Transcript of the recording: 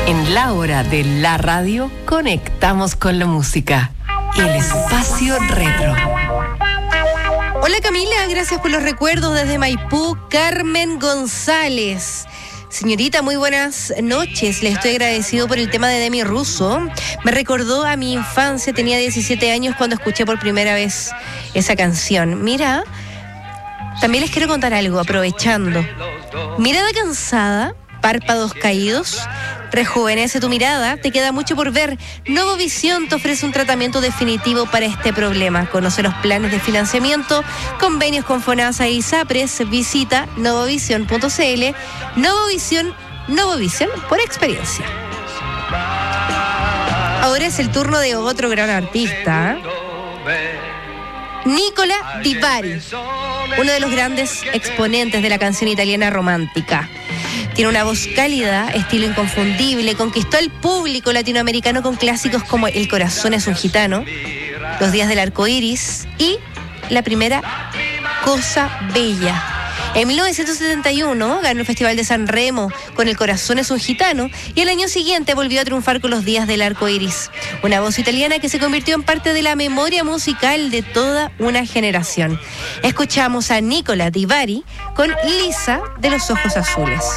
En la hora de la radio, conectamos con la música. El espacio retro. Hola Camila, gracias por los recuerdos desde Maipú. Carmen González. Señorita, muy buenas noches. Le estoy agradecido por el tema de Demi Russo. Me recordó a mi infancia, tenía 17 años cuando escuché por primera vez esa canción. Mira, también les quiero contar algo, aprovechando. Mirada cansada, párpados caídos, rejuvenece tu mirada, te queda mucho por ver. Novovisión te ofrece un tratamiento definitivo para este problema. Conoce los planes de financiamiento, convenios con FONASA y ISAPRES. Visita novovision.cl. Novovisión por experiencia. Ahora es el turno de otro gran artista, Nicola Di Bari, uno de los grandes exponentes de la canción italiana romántica. Tiene una voz cálida, estilo inconfundible, conquistó al público latinoamericano con clásicos como El corazón es un gitano, Los días del arco iris y la primera Cosa bella. En 1971 ganó el Festival de San Remo con El corazón es un gitano y el año siguiente volvió a triunfar con Los días del arco iris. Una voz italiana que se convirtió en parte de la memoria musical de toda una generación. Escuchamos a Nicola Di Bari con Lisa de los ojos azules.